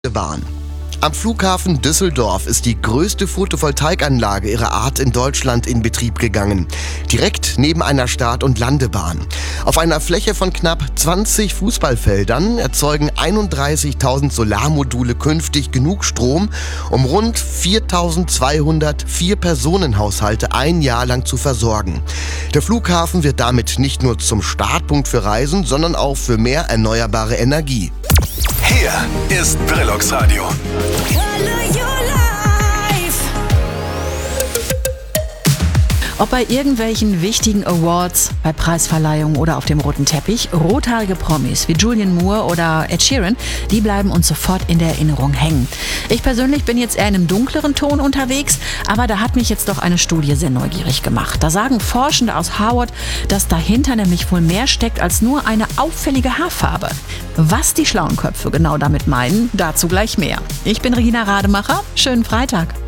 Bahn. Am Flughafen Düsseldorf ist die größte Photovoltaikanlage ihrer Art in Deutschland in Betrieb gegangen. Direkt neben einer Start- und Landebahn. Auf einer Fläche von knapp 20 Fußballfeldern erzeugen 31.000 Solarmodule künftig genug Strom, um rund 4.200 Vier-Personen-Haushalte ein Jahr lang zu versorgen. Der Flughafen wird damit nicht nur zum Startpunkt für Reisen, sondern auch für mehr erneuerbare Energie. Hier ist Brillux Radio. Ob bei irgendwelchen wichtigen Awards, bei Preisverleihungen oder auf dem roten Teppich, rothaarige Promis wie Julianne Moore oder Ed Sheeran, die bleiben uns sofort in der Erinnerung hängen. Ich persönlich bin jetzt eher in einem dunkleren Ton unterwegs, aber da hat mich jetzt doch eine Studie sehr neugierig gemacht. Da sagen Forschende aus Harvard, dass dahinter nämlich wohl mehr steckt als nur eine auffällige Haarfarbe. Was die schlauen Köpfe genau damit meinen, dazu gleich mehr. Ich bin Regina Rademacher, schönen Freitag.